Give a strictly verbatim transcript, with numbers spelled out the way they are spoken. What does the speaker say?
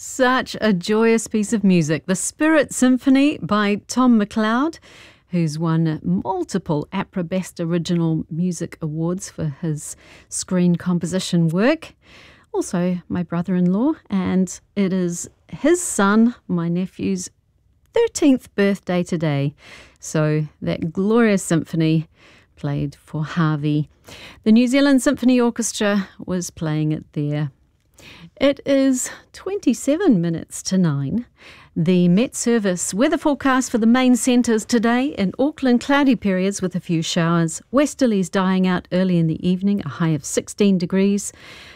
Such a joyous piece of music. The Spirit Symphony by Tom MacLeod, who's won multiple APRA Best Original Music Awards for his screen composition work. Also, my brother-in-law, and it is his son, my nephew's thirteenth birthday today. So that glorious symphony played for Harvey. The New Zealand Symphony Orchestra was playing it there. It is twenty-seven minutes to nine. The Met Service weather forecast for the main centres today: in Auckland, cloudy periods with a few showers. Westerlies dying out early in the evening, a high of sixteen degrees.